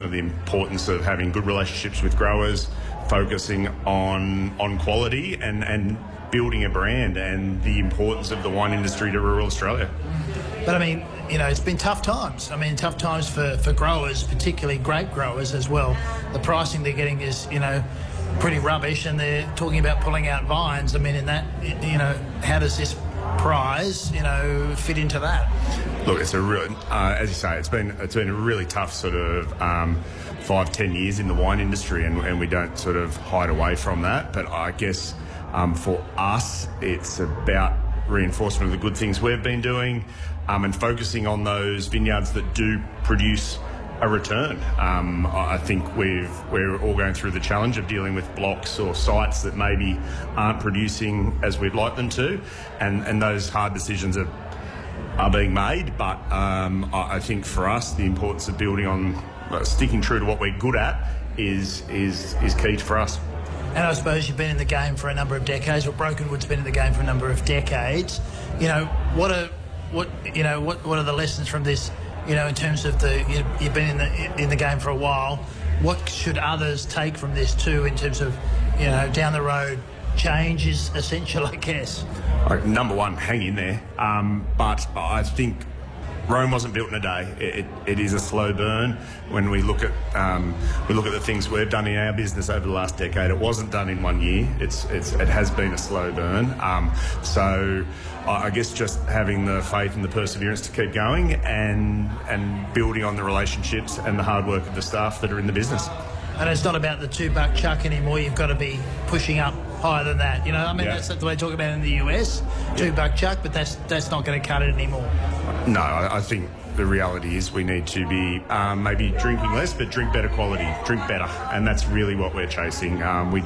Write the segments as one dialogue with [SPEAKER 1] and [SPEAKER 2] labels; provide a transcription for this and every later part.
[SPEAKER 1] of the importance of having good relationships with growers, focusing on quality and building a brand, and the importance of the wine industry to rural Australia.
[SPEAKER 2] But I mean, it's been tough times. I mean, tough times for growers, particularly grape growers as well. The pricing they're getting is, pretty rubbish, and they're talking about pulling out vines. I mean, in that, how does this prize, fit into that?
[SPEAKER 1] Look, it's a real, as you say, it's been a really tough sort of 5-10 years in the wine industry, and we don't sort of hide away from that. But I guess for us, it's about reinforcement of the good things we've been doing, and focusing on those vineyards that do produce a return. I think we're all going through the challenge of dealing with blocks or sites that maybe aren't producing as we'd like them to, and those hard decisions are being made. But I think for us, the importance of building on, sticking true to what we're good at is key for us.
[SPEAKER 2] And I suppose you've been in the game for a number of decades, or Brokenwood's been in the game for a number of decades. What are the lessons from this? In terms of you've been in the game for a while. What should others take from this too, in terms of, down the road, change is essential, I guess.
[SPEAKER 1] Number one, hang in there. But I think Rome wasn't built in a day. It is a slow burn. When we look at the things we've done in our business over the last decade, it wasn't done in 1 year. It has been a slow burn. So I guess just having the faith and the perseverance to keep going, and building on the relationships and the hard work of the staff that are in the business.
[SPEAKER 2] And it's not about the $2 chuck anymore. You've got to be pushing up higher than that. That's the way they talk about it in the US, $2 chuck, but that's not going to cut it anymore.
[SPEAKER 1] No, I think the reality is we need to be maybe drinking less, but drink better quality, drink better, and that's really what we're chasing.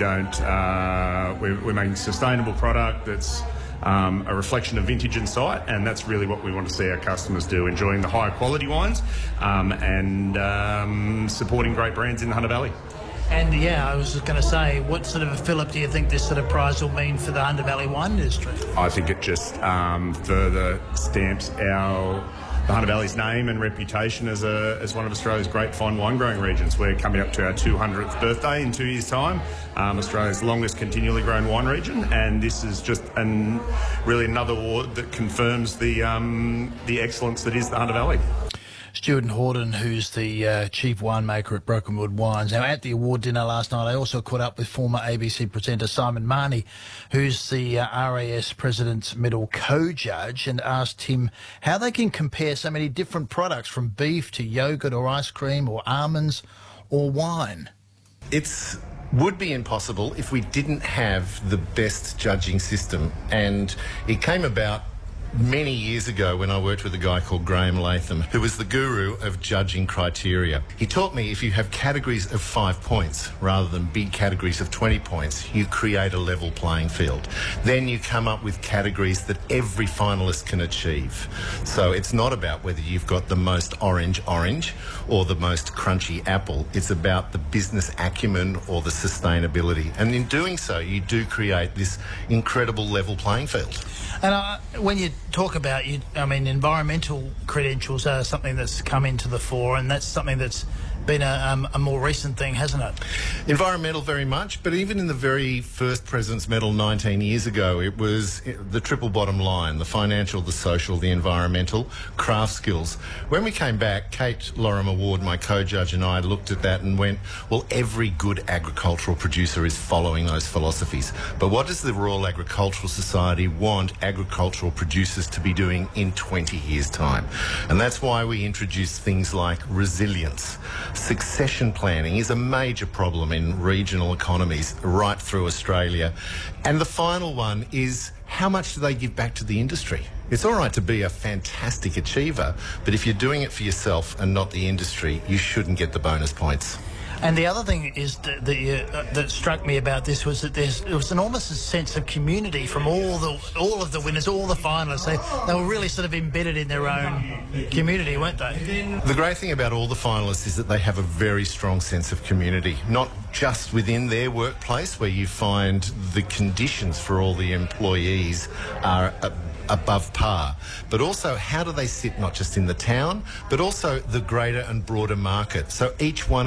[SPEAKER 1] We're making sustainable product that's a reflection of vintage and site, and that's really what we want to see our customers do, enjoying the higher quality wines, and supporting great brands in the Hunter Valley.
[SPEAKER 2] And I was just going to say, what sort of a fillip do you think this sort of prize will mean for the Hunter Valley wine industry?
[SPEAKER 1] I think it just further stamps the Hunter Valley's name and reputation as one of Australia's great fine wine growing regions. We're coming up to our 200th birthday in 2 years' time, Australia's longest continually grown wine region, and this is just really another award that confirms the excellence that is the Hunter Valley.
[SPEAKER 2] Stuart Horden, who's the chief winemaker at Brokenwood Wines. Now, at the award dinner last night, I also caught up with former ABC presenter Simon Marnie, who's the RAS President's Medal co-judge, and asked him how they can compare so many different products, from beef to yogurt or ice cream or almonds or wine.
[SPEAKER 3] It would be impossible if we didn't have the best judging system, and it came about many years ago when I worked with a guy called Graham Latham, who was the guru of judging criteria. He taught me if you have categories of 5 points rather than big categories of 20 points, you create a level playing field. Then you come up with categories that every finalist can achieve. So it's not about whether you've got the most orange or the most crunchy apple. It's about the business acumen or the sustainability. And in doing so, you do create this incredible level playing field.
[SPEAKER 2] And when you talk about, environmental credentials are something that's come into the fore, and that's something that's been a more recent thing, hasn't it?
[SPEAKER 3] Environmental, very much, but even in the very first President's Medal 19 years ago, it was the triple bottom line: the financial, the social, the environmental, craft skills. When we came back, Kate Lorimer Ward, my co-judge, and I looked at that and went, well, every good agricultural producer is following those philosophies. But what does the Royal Agricultural Society want agricultural producers to be doing in 20 years' time? And that's why we introduced things like resilience. Succession planning is a major problem in regional economies right through Australia. And the final one is, how much do they give back to the industry? It's all right to be a fantastic achiever, but if you're doing it for yourself and not the industry, you shouldn't get the bonus points.
[SPEAKER 2] And the other thing is that struck me about this was that there was almost a sense of community from all of the winners, all the finalists. They were really sort of embedded in their own community, weren't they?
[SPEAKER 3] The great thing about all the finalists is that they have a very strong sense of community, not just within their workplace, where you find the conditions for all the employees are above par, but also how do they sit not just in the town, but also the greater and broader market. So each one